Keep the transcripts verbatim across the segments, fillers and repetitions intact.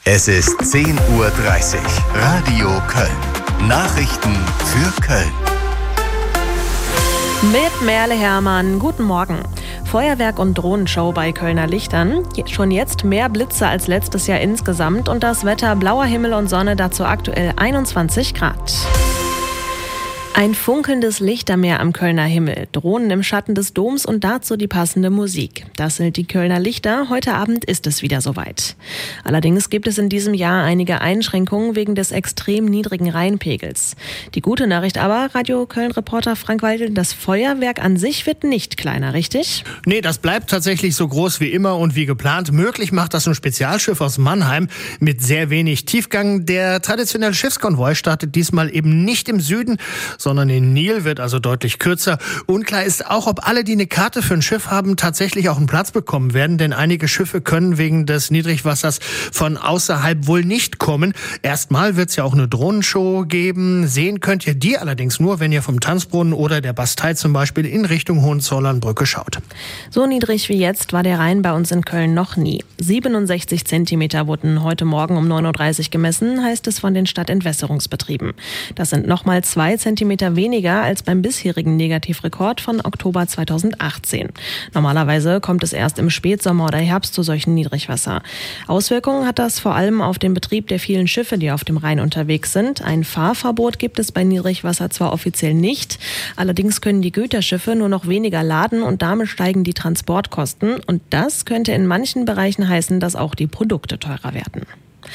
Es ist zehn Uhr dreißig. Radio Köln. Nachrichten für Köln. Mit Merle Hermann. Guten Morgen. Feuerwerk und Drohnenshow bei Kölner Lichtern. Schon jetzt mehr Blitze als letztes Jahr insgesamt und das Wetter blauer Himmel und Sonne, dazu aktuell einundzwanzig Grad. Ein funkelndes Lichtermeer am Kölner Himmel, Drohnen im Schatten des Doms und dazu die passende Musik. Das sind die Kölner Lichter. Heute Abend ist es wieder soweit. Allerdings gibt es in diesem Jahr einige Einschränkungen wegen des extrem niedrigen Rheinpegels. Die gute Nachricht aber, Radio Köln-Reporter Frank Weidel, das Feuerwerk an sich wird nicht kleiner, richtig? Nee, das bleibt tatsächlich so groß wie immer und wie geplant. Möglich macht das ein Spezialschiff aus Mannheim mit sehr wenig Tiefgang. Der traditionelle Schiffskonvoi startet diesmal eben nicht im Süden, sondern in Nil, wird also deutlich kürzer. Unklar ist auch, ob alle, die eine Karte für ein Schiff haben, tatsächlich auch einen Platz bekommen werden, denn einige Schiffe können wegen des Niedrigwassers von außerhalb wohl nicht kommen. Erstmal wird es ja auch eine Drohnenshow geben. Sehen könnt ihr die allerdings nur, wenn ihr vom Tanzbrunnen oder der Bastei zum Beispiel in Richtung Hohenzollernbrücke schaut. So niedrig wie jetzt war der Rhein bei uns in Köln noch nie. siebenundsechzig Zentimeter wurden heute Morgen um neun Uhr dreißig gemessen, heißt es von den Stadtentwässerungsbetrieben. Das sind nochmal zwei Zentimeter weniger als beim bisherigen Negativrekord von Oktober zweitausendachtzehn. Normalerweise kommt es erst im Spätsommer oder Herbst zu solchen Niedrigwasser. Auswirkungen hat das vor allem auf den Betrieb der vielen Schiffe, die auf dem Rhein unterwegs sind. Ein Fahrverbot gibt es bei Niedrigwasser zwar offiziell nicht, allerdings können die Güterschiffe nur noch weniger laden und damit steigen die Transportkosten. Und das könnte in manchen Bereichen heißen, dass auch die Produkte teurer werden.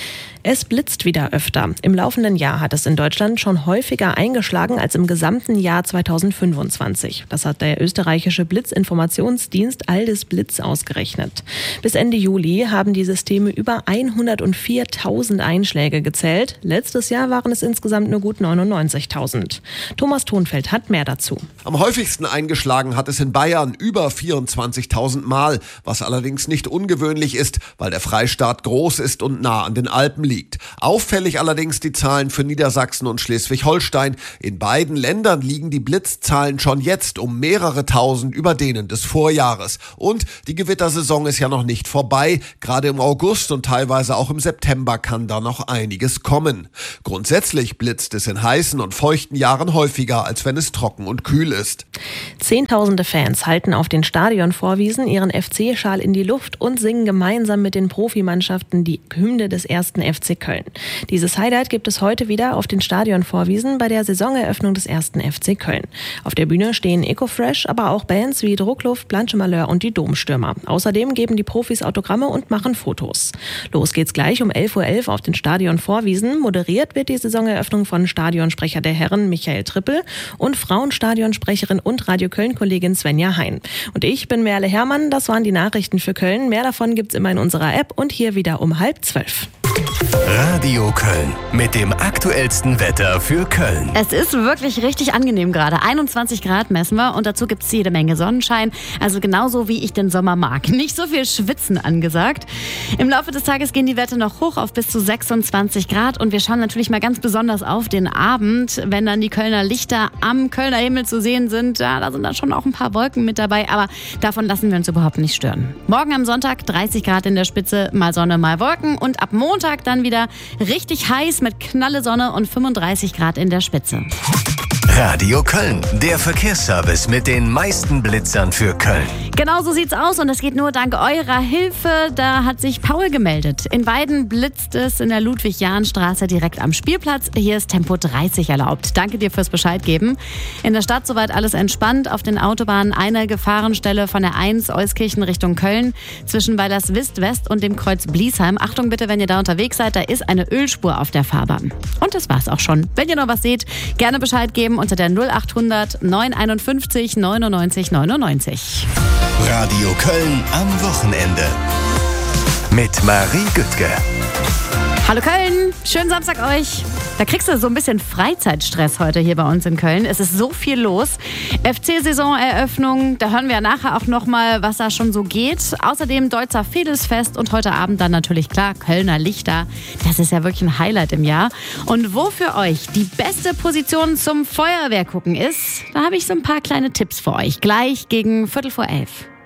Es blitzt wieder öfter. Im laufenden Jahr hat es in Deutschland schon häufiger eingeschlagen als im gesamten Jahr zweitausendfünfundzwanzig. Das hat der österreichische Blitzinformationsdienst Aldis Blitz ausgerechnet. Bis Ende Juli haben die Systeme über hundertviertausend Einschläge gezählt. Letztes Jahr waren es insgesamt nur gut neunundneunzigtausend. Thomas Thonfeld hat mehr dazu. Am häufigsten eingeschlagen hat es in Bayern über vierundzwanzigtausend Mal, was allerdings nicht ungewöhnlich ist, weil der Freistaat groß ist und nah an den Alpen liegt. Auffällig allerdings die Zahlen für Niedersachsen und Schleswig-Holstein. In beiden Ländern liegen die Blitzzahlen schon jetzt um mehrere tausend über denen des Vorjahres. Und die Gewittersaison ist ja noch nicht vorbei. Gerade im August und teilweise auch im September kann da noch einiges kommen. Grundsätzlich blitzt es in heißen und feuchten Jahren häufiger, als wenn es trocken und kühl ist. Zehntausende Fans halten auf den Stadionvorwiesen ihren F C-Schal in die Luft und singen gemeinsam mit den Profimannschaften die Hymne des ersten F C Köln. Dieses Highlight gibt es heute wieder auf den Stadionvorwiesen bei der Saisoneröffnung des ersten F C Köln. Auf der Bühne stehen Ecofresh, aber auch Bands wie Druckluft, Blanche Malheur und die Domstürmer. Außerdem geben die Profis Autogramme und machen Fotos. Los geht's gleich um elf Uhr elf auf den Stadionvorwiesen. Moderiert wird die Saisoneröffnung von Stadionsprecher der Herren Michael Trippel und Frauenstadionsprecherin und Radio Köln-Kollegin Svenja Hein. Und ich bin Merle Hermann, das waren die Nachrichten für Köln. Mehr davon gibt's immer in unserer App und hier wieder um halb zwölf. Radio Köln mit dem aktuellsten Wetter für Köln. Es ist wirklich richtig angenehm gerade. einundzwanzig Grad messen wir und dazu gibt es jede Menge Sonnenschein. Also genauso wie ich den Sommer mag. Nicht so viel Schwitzen angesagt. Im Laufe des Tages gehen die Werte noch hoch auf bis zu sechsundzwanzig Grad und wir schauen natürlich mal ganz besonders auf den Abend, wenn dann die Kölner Lichter am Kölner Himmel zu sehen sind. Ja, da sind dann schon auch ein paar Wolken mit dabei, aber davon lassen wir uns überhaupt nicht stören. Morgen am Sonntag dreißig Grad in der Spitze, mal Sonne, mal Wolken und ab Montag dann wieder richtig heiß mit knalle Sonne und fünfunddreißig Grad in der Spitze. Radio Köln, der Verkehrsservice mit den meisten Blitzern für Köln. Genau so sieht's aus und das geht nur dank eurer Hilfe. Da hat sich Paul gemeldet. In Weiden blitzt es in der Ludwig-Jahn-Straße direkt am Spielplatz. Hier ist Tempo dreißig erlaubt. Danke dir fürs Bescheid geben. In der Stadt soweit alles entspannt. Auf den Autobahnen eine Gefahrenstelle von der eins Euskirchen Richtung Köln zwischen Weilerswist West und dem Kreuz Bliesheim. Achtung bitte, wenn ihr da unterwegs seid, da ist eine Ölspur auf der Fahrbahn. Und das war's auch schon. Wenn ihr noch was seht, gerne Bescheid geben unter der null achthundert neunhunderteinundfünfzig neunundneunzig neunundneunzig. Radio Köln am Wochenende mit Marie Güttke. Hallo Köln, schönen Samstag euch. Da kriegst du so ein bisschen Freizeitstress heute hier bei uns in Köln. Es ist so viel los. F C-Saisoneröffnung, da hören wir nachher auch nochmal, was da schon so geht. Außerdem Deutzer Fedelsfest und heute Abend dann natürlich klar Kölner Lichter. Das ist ja wirklich ein Highlight im Jahr. Und wo für euch die beste Position zum Feuerwehr gucken ist, da habe ich so ein paar kleine Tipps für euch. Gleich gegen Viertel vor elf.